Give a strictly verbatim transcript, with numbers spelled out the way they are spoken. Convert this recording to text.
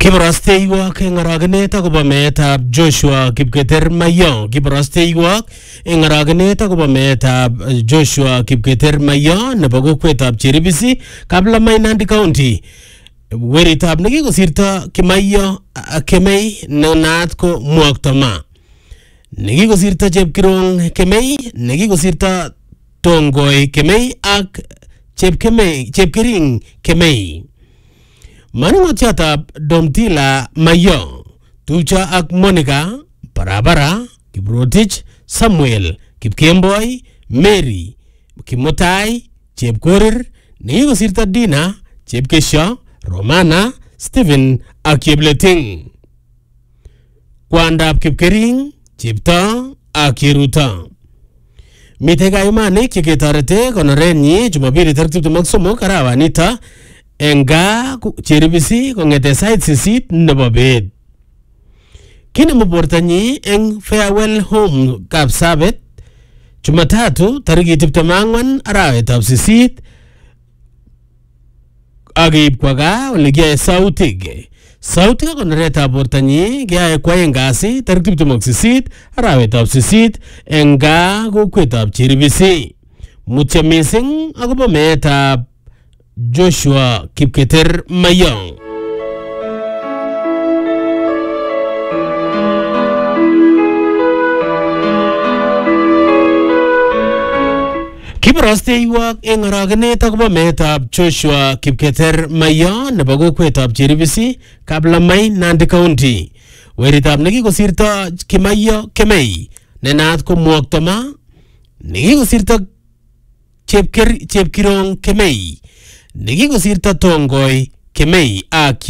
Kibarasteiwok eng aragenet akobo meetab Joshua Kipketer Mayo. Kibarasteiwok eng aragenet akobo meetab Joshua Kipketer Mayo nebo kokwetab Cheribisi, Kaplamai, Nandi County. Weritab nekikosirto Kimayo Kemei nenaat ko Mwoktoma. Nekikosirto Chepkirong Kemei, nekikosirto Tongoi Kemei ak Chepkemei, Chepkering Kemei. Manung'otiatab Domtila Mayo, tupcho ak Monica, Barabara, Kiprotich, Samuel, Kipkemboi, Mary, Kimutai, Chepkorir, nekikosirto Dina, Chepkesho, Romana, Stephen ak Chepleting. Kwandab Kipkering, Chepto ak Cheruto. Mitei kayumanik cheketorete konorenyi Jumapili tarik tiptem ak somok arawanito enga Cheribisi kong'ete sait sisit nebo bet. Kinemu bortanyi eng Farewell Home Kapsabet Jumatatu tariki tiptem ak ang'wan arawetab sisit akeib kwa gaa ole kiyae sautik. Sautik ak konoretab bortanyi kiyae kwaeng kasi tarik tiptem ak sisit arawetab sisit enga kokwetab Cheribisi. Mutyo mising akobo meetab Joshua Kipketer Mayo. Kibarasteiwok eng aragenet akobo meetab Joshua Kipketer Mayo nebo kokwetab Cheribisi, Kaplamai, Nandi County. Weritab nekikosirto Kimayo Kemei nenaat ko Mwoktoma, nekikosirto Chepkirong Kemei, nekikosirto Tongoi Kemei ak